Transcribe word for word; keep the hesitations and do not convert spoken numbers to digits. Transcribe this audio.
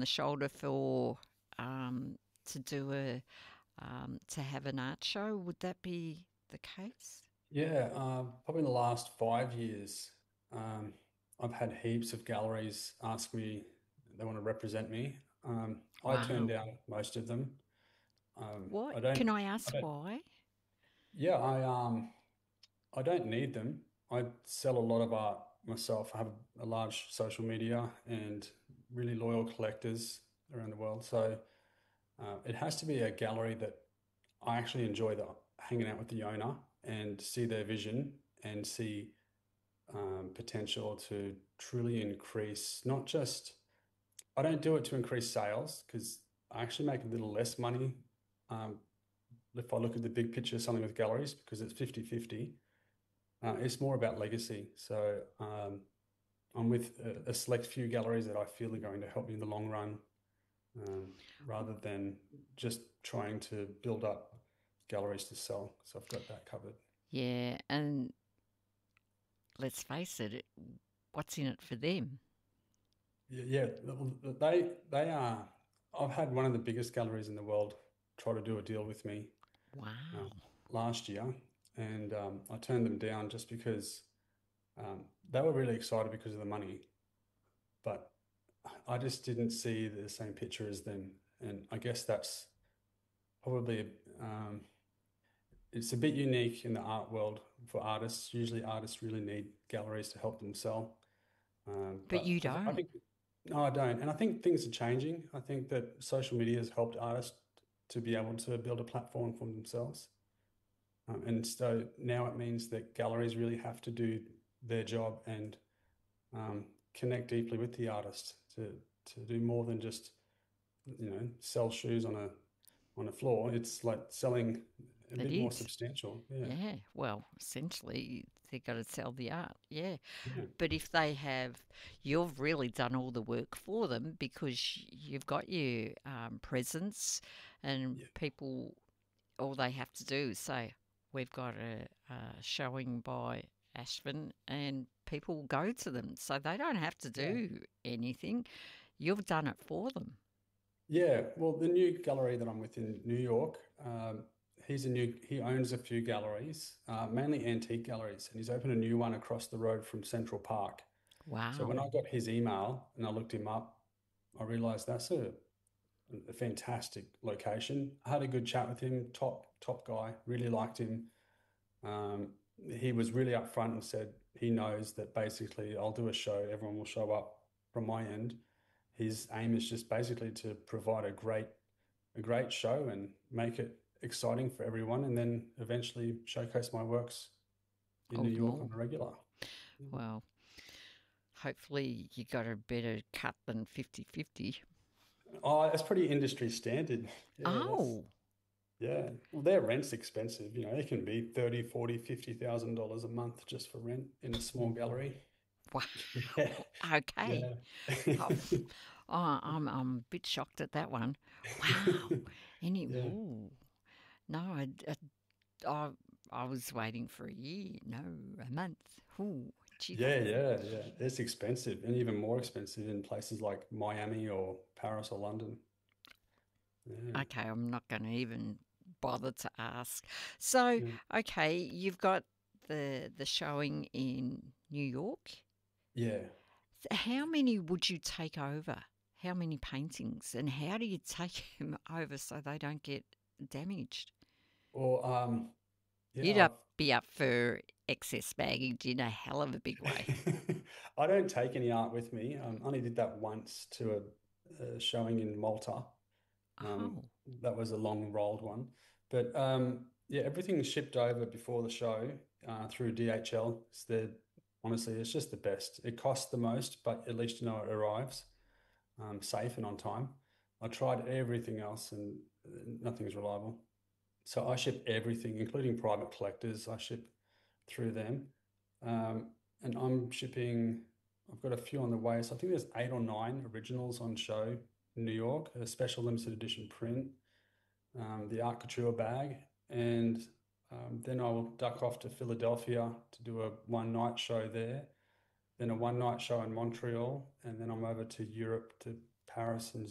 the shoulder for um, to do a um, to have an art show. Would that be the case? Yeah, um, probably in the last five years, um, I've had heaps of galleries ask me they want to represent me. Um, I turn Wow. down most of them. Um, What I can don't, I I ask don't, why? yeah, I um, I don't need them. I sell a lot of art myself. I have a large social media and really loyal collectors around the world. So uh, it has to be a gallery that I actually enjoy the hanging out with the owner and see their vision and see um, potential to truly increase, not just, I don't do it to increase sales because I actually make a little less money um, if I look at the big picture of something with galleries because it's fifty fifty. Uh, it's more about legacy. So um, I'm with a, a select few galleries that I feel are going to help me in the long run um, rather than just trying to build up galleries to sell. So I've got that covered. Yeah, and let's face it, it- what's in it for them? Yeah, yeah, they they are. I've had one of the biggest galleries in the world try to do a deal with me uh, Wow. last year, and um, I turned them down just because um, they were really excited because of the money, but I just didn't see the same picture as them, and I guess that's probably um, it's a bit unique in the art world for artists. Usually, artists really need galleries to help them sell. Um, But but you I, th I don't. think, no, I don't. And I think things are changing. I think that social media has helped artists to be able to build a platform for themselves. Um, and so now it means that galleries really have to do their job and um, connect deeply with the artist to to do more than just, you know, sell shoes on a on a floor. It's like selling a It bit more is. substantial. Yeah. Yeah. Well, essentially, they've got to sell the art. Yeah. Yeah. But if they have, you've really done all the work for them because you've got your um, presence, and Yeah. people, all they have to do is say, we've got a, a showing by Ashvin, and people will go to them. So they don't have to Yeah. do anything. You've done it for them. Yeah, well, the new gallery that I'm with in New York, um, he's a new, he owns a few galleries, uh, mainly antique galleries, and he's opened a new one across the road from Central Park. So when Wow. I got his email and I looked him up, I realized that's a, a fantastic location. I had a good chat with him, top, top guy, really liked him. Um, he was really upfront and said he knows that basically I'll do a show, everyone will show up from my end. His aim is just basically to provide a great a great show and make it exciting for everyone, and then eventually showcase my works in All New the York more. on a regular. Well, hopefully you got a better cut than fifty-fifty. Oh, that's pretty industry standard. Yeah, that's Oh, yeah. Well, their rent's expensive. You know, it can be thirty, forty, fifty thousand dollars a month just for rent in a small gallery. wow. Yeah, Okay. yeah. Oh, oh, I'm I'm a bit shocked at that one. Wow. Any Yeah. ooh. No, I, I, I, I was waiting for a year. No, a month. Ooh, gee, Yeah, that's yeah, yeah. It's expensive and even more expensive in places like Miami or Paris or London. Yeah. okay. I'm not going to even bother to ask. So, Yeah. okay, you've got the the showing in New York. Yeah. How many would you take over? How many paintings, and how do you take them over so they don't get damaged? Well, um, yeah, You'd I've up be up for excess baggage in a hell of a big way. I don't take any art with me. Um, I only did that once to a, a showing in Malta. Um, Oh, that was a long rolled one. But um, yeah, everything's shipped over before the show uh, through D H L. It's the honestly, it's just the best. It costs the most, but at least you know it arrives um, safe and on time. I tried everything else and uh, nothing's reliable. So I ship everything, including private collectors. I ship through them. Um, and I'm shipping, I've got a few on the way. So I think there's eight or nine originals on show in New York, a special limited edition print, um, the Art Couture bag. And um, then I'll duck off to Philadelphia to do a one night show there, then a one night show in Montreal. And then I'm over to Europe to Paris and